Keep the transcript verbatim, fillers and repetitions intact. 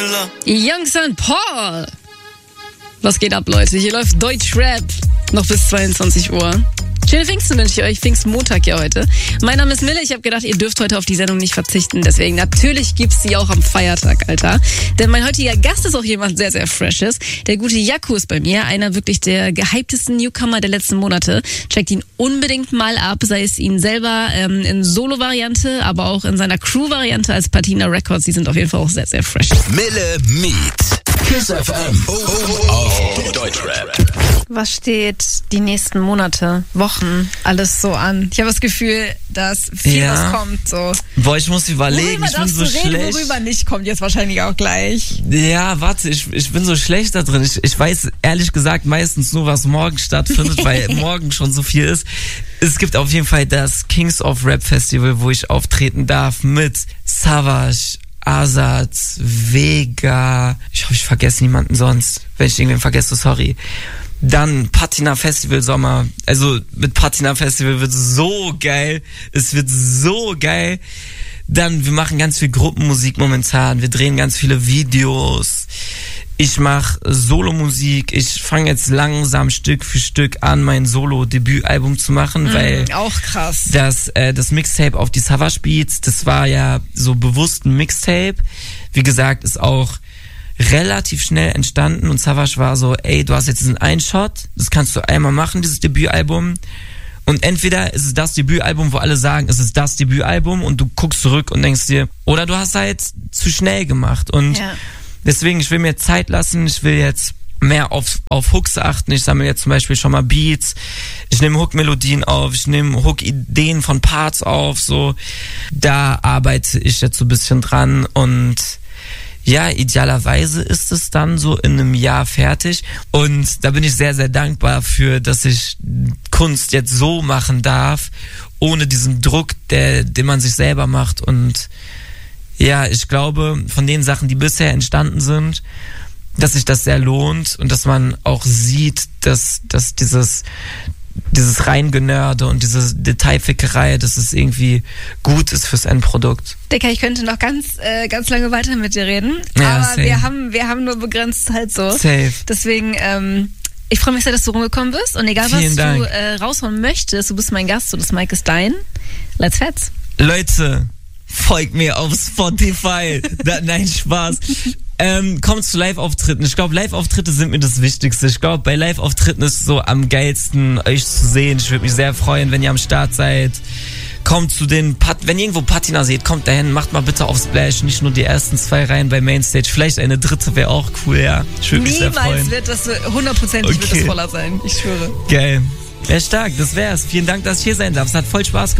Müller. Young Saint Paul. Was geht ab, Leute? Hier läuft Deutschrap noch bis zweiundzwanzig Uhr. Schöne Pfingsten wünsche ich euch. Pfingstmontag ja heute. Mein Name ist Mille. Ich habe gedacht, ihr dürft heute auf die Sendung nicht verzichten. Deswegen natürlich gibt's sie auch am Feiertag, Alter. Denn mein heutiger Gast ist auch jemand sehr, sehr Freshes. Der gute Jaku ist bei mir. Einer wirklich der gehyptesten Newcomer der letzten Monate. Checkt ihn unbedingt mal ab. Sei es ihn selber ähm, in Solo-Variante, aber auch in seiner Crew-Variante als Patina Records. Die sind auf jeden Fall auch sehr, sehr fresh. Mille Meet. Kiss F M. Oh, oh, auf Deutschrap. Was steht die nächsten Monate, Wochen, alles so an? Ich habe das Gefühl, dass viel Ja. was kommt. So. Boah, ich muss überlegen, Worüber ich bin darfst so du reden, schlecht. worüber nicht, kommt jetzt wahrscheinlich auch gleich. Ja, warte, ich, ich bin so schlecht da drin. Ich, ich weiß ehrlich gesagt meistens nur, was morgen stattfindet, weil morgen schon so viel ist. Es gibt auf jeden Fall das Kings of Rap Festival, wo ich auftreten darf mit Savage, Azad, Vega. Ich hoffe, ich vergesse niemanden sonst. Wenn ich irgendwen vergesse, sorry. Dann Patina Festival Sommer. Also mit Patina Festival wird so geil. Es wird so geil. Dann, wir machen ganz viel Gruppenmusik momentan. Wir drehen ganz viele Videos. Ich mache Solomusik. Ich fange jetzt langsam Stück für Stück an, mein Solo-Debütalbum zu machen, Mhm, weil auch krass. das, äh, das Mixtape auf die Savage Beats, das war ja so bewusst ein Mixtape. Wie gesagt, ist auch relativ schnell entstanden und Savage war so, ey, du hast jetzt diesen einen Shot, das kannst du einmal machen, dieses Debütalbum. Und entweder ist es das Debütalbum, wo alle sagen, es ist das Debütalbum und du guckst zurück und denkst dir, oder du hast halt zu schnell gemacht. Und Ja. deswegen, ich will mir Zeit lassen, ich will jetzt mehr auf, auf Hooks achten. Ich sammle jetzt zum Beispiel schon mal Beats, ich nehme Hook-Melodien auf, ich nehme Hook-Ideen von Parts auf, so. Da arbeite ich jetzt so ein bisschen dran und ja, idealerweise ist es dann so in einem Jahr fertig und da bin ich sehr, sehr dankbar für, dass ich Kunst jetzt so machen darf, ohne diesen Druck, der, den man sich selber macht. Und ja, ich glaube, von den Sachen, die bisher entstanden sind, dass sich das sehr lohnt und dass man auch sieht, dass, dass dieses dieses Reingenörde und diese Detailfickerei, dass es irgendwie gut ist fürs Endprodukt. Dicker, ich könnte noch ganz, äh, ganz lange weiter mit dir reden, Ja, aber same. wir haben, wir haben nur begrenzt Zeit so. Safe. Deswegen, ähm, ich freue mich sehr, dass du rumgekommen bist und egal Vielen was Dank. du äh, raushauen möchtest, du bist mein Gast und das Mic ist dein. Let's fetz. Leute, folgt mir auf Spotify. da, nein, Spaß. Ähm, kommt zu Live-Auftritten. Ich glaube, Live-Auftritte sind mir das Wichtigste. Ich glaube, bei Live-Auftritten ist es so am geilsten, euch zu sehen. Ich würde mich sehr freuen, wenn ihr am Start seid. Kommt zu den, Pat- wenn ihr irgendwo Patina seht, kommt dahin, macht mal bitte auf Splash, nicht nur die ersten zwei Reihen bei Mainstage. Vielleicht eine dritte wäre auch cool, ja. Ich würde mich sehr Niemals freuen. wird das, hundertprozentig wird Okay. das voller sein, ich schwöre. Geil. Ja, stark, das wär's. Vielen Dank, dass ich hier sein darf. Es hat voll Spaß gemacht.